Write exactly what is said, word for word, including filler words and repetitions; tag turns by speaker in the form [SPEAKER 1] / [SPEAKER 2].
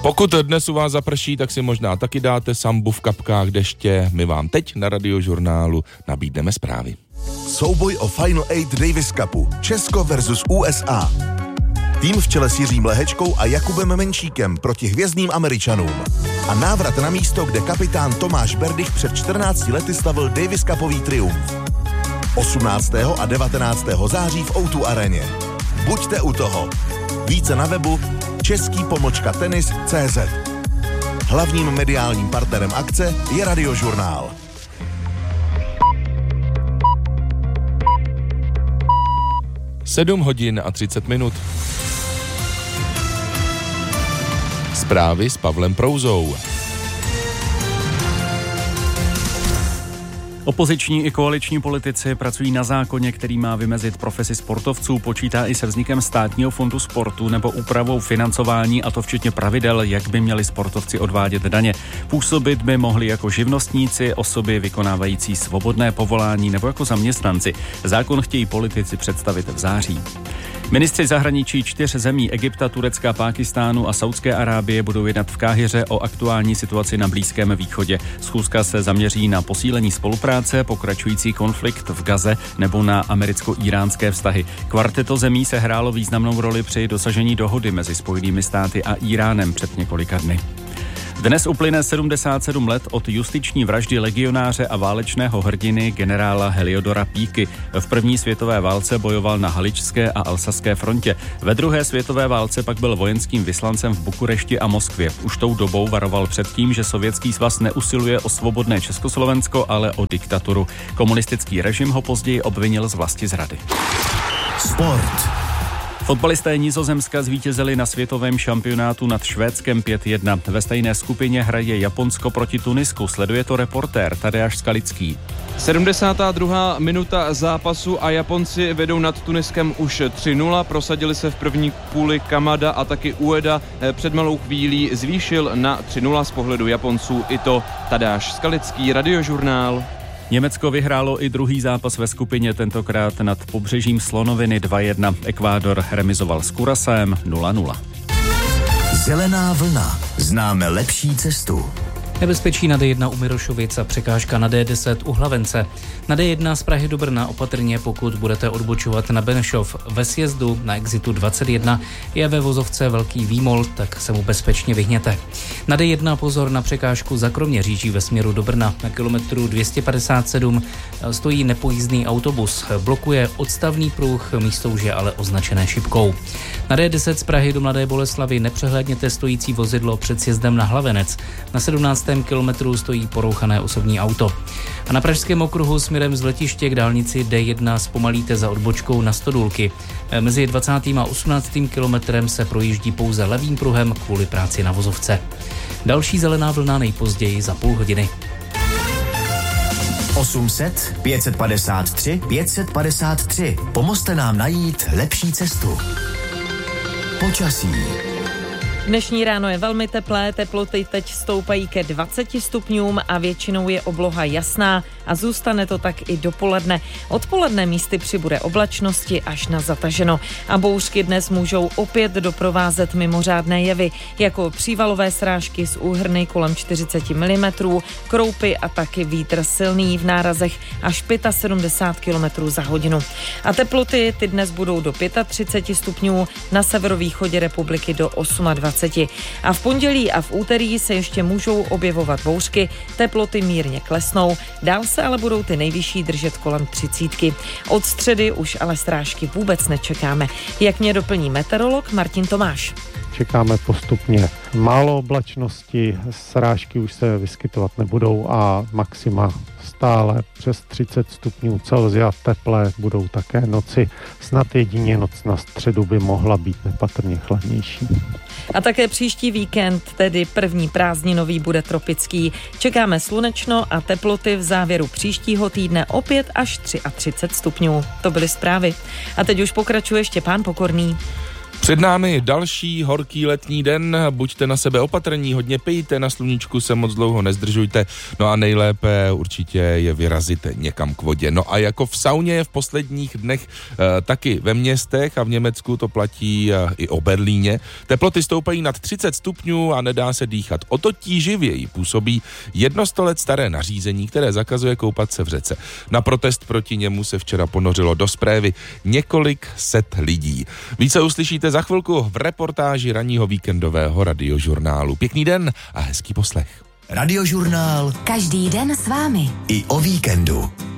[SPEAKER 1] Pokud dnes u vás zaprší, tak si možná taky dáte sambu v kapkách deště. My vám teď na Radiožurnálu nabídneme zprávy.
[SPEAKER 2] Souboj o Final Eight Davis Cupu. Česko versus U S A. Tým v čele s Jiřím Lehečkou a Jakubem Menšíkem proti hvězdným Američanům. A návrat na místo, kde kapitán Tomáš Berdych před čtrnácti lety slavil Davis Cupový triumf. osmnáctého a devatenáctého září v O dva aréně. Buďte u toho. Více na webu český pomlčka tenis tečka cé zet. Hlavním mediálním partnerem akce je Radiožurnál.
[SPEAKER 1] sedm hodin a třicet minut. Zprávy s Pavlem Prouzou.
[SPEAKER 3] Opoziční i koaliční politici pracují na zákoně, který má vymezit profesi sportovců, počítá i se vznikem státního fondu sportu nebo úpravou financování, a to včetně pravidel, jak by měli sportovci odvádět daně. Působit by mohli jako živnostníci, osoby vykonávající svobodné povolání nebo jako zaměstnanci. Zákon chtějí politici představit v září. Ministři zahraničí čtyř zemí Egypta, Turecka, Pákistánu a Saudské Arábie budou jednat v Káhiře o aktuální situaci na Blízkém východě. Schůzka se zaměří na posílení spolupráce, pokračující konflikt v Gaze nebo na americko-íránské vztahy. Kvarteto zemí se hrálo významnou roli při dosažení dohody mezi Spojenými státy a Íránem před několika dny. Dnes uplyne sedmdesát sedm let od justiční vraždy legionáře a válečného hrdiny generála Heliodora Píky. V první světové válce bojoval na Haličské a Alsaské frontě. Ve druhé světové válce pak byl vojenským vyslancem v Bukurešti a Moskvě. Už tou dobou varoval před tím, že Sovětský svaz neusiluje o svobodné Československo, ale o diktaturu. Komunistický režim ho později obvinil z vlastizrady.
[SPEAKER 2] Sport.
[SPEAKER 3] Fotbalisté Nizozemska zvítězili na světovém šampionátu nad Švédskem pět jedna. Ve stejné skupině hraje Japonsko proti Tunisku. Sleduje to reportér Tadeáš Skalický.
[SPEAKER 4] sedmdesátá druhá minuta zápasu a Japonci vedou nad Tuniskem už tři nula. Prosadili se v první půli Kamada a taky Ueda před malou chvílí zvýšil na tři nula. Z pohledu Japonců i to Tadeáš Skalický, Radiožurnál.
[SPEAKER 3] Německo vyhrálo i druhý zápas ve skupině, tentokrát nad pobřežím Slonoviny dva jedna. Ekvádor remizoval s Curaçaem nula nula.
[SPEAKER 5] Zelená vlna. Známe lepší cestu.
[SPEAKER 6] Nebezpečí na D jedna u Mirošovic a překážka na D deset u Hlavence. Na D jedna z Prahy do Brna opatrně, pokud budete odbočovat na Benešov. Ve sjezdu na exitu dvacet jedna je ve vozovce velký výmol, tak se mu bezpečně vyhněte. Na D jedna pozor na překážku za Kroměříží ve směru do Brna. Na kilometru dvě stě padesát sedm stojí nepojízdný autobus. Blokuje odstavný pruh, místo už je ale označené šipkou. Na D deset z Prahy do Mladé Boleslavi nepřehlédněte stojící vozidlo před sjezdem na Hlavenec. Na sedmnáctém kilometru stojí porouchané osobní auto. A na pražském okruhu směrem z letiště k dálnici D jedna zpomalíte za odbočkou na Stodůlky. Mezi dvacátým a osmnáctým kilometrem se projíždí pouze levým pruhem kvůli práci na vozovce. Další zelená vlna nejpozději za půl hodiny.
[SPEAKER 5] osm set, pět set padesát tři, pět set padesát tři. Pomozte nám najít lepší cestu. Počasí.
[SPEAKER 7] Dnešní ráno je velmi teplé, teploty teď stoupají ke dvaceti stupňům a většinou je obloha jasná a zůstane to tak i dopoledne. Odpoledne místy přibude oblačnosti až na zataženo a bouřky dnes můžou opět doprovázet mimořádné jevy, jako přívalové srážky z úhrny kolem čtyřicet milimetrů, kroupy a taky vítr silný v nárazech až sedmdesát pět kilometrů za hodinu. A teploty ty dnes budou do třicet pět stupňů, na severovýchodě republiky do dvacet osm. A v pondělí a v úterý se ještě můžou objevovat bouřky, teploty mírně klesnou, dál se ale budou ty nejvyšší držet kolem třicítky. Od středy už ale srážky vůbec nečekáme. Jak mě doplní meteorolog Martin Tomáš.
[SPEAKER 8] Čekáme postupně málo oblačnosti, srážky už se vyskytovat nebudou a maxima stále přes třicet stupňů Celsia, teplé budou také noci. Snad jedině noc na středu by mohla být nepatrně chladnější.
[SPEAKER 7] A také příští víkend, tedy první prázdninový, bude tropický. Čekáme slunečno a teploty v závěru příštího týdne opět až třicet tři stupňů. To byly zprávy. A teď už pokračuje Štěpán Pokorný.
[SPEAKER 1] Před námi další horký letní den, buďte na sebe opatrní, hodně pijte, na sluníčku se moc dlouho nezdržujte, no a nejlépe určitě je vyrazit někam k vodě. No a jako v sauně v posledních dnech e, taky ve městech a v Německu to platí e, i o Berlíně. Teploty stoupají nad třicet stupňů a nedá se dýchat. O to tíživěji působí jedno sto let staré nařízení, které zakazuje koupat se v řece. Na protest proti němu se včera ponořilo do Sprévy několik set lidí. Více uslyšíte za chvilku v reportáži ranního víkendového radiožurnálu. Pěkný den a hezký poslech.
[SPEAKER 5] Radiožurnál.
[SPEAKER 9] Každý den s vámi.
[SPEAKER 5] I o víkendu.